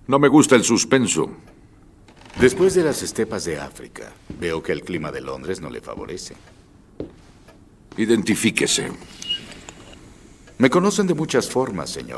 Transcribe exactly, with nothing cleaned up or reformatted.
No me gusta el suspenso. Después de las estepas de África, veo que el clima de Londres no le favorece. Identifíquese. Me conocen de muchas formas, señor.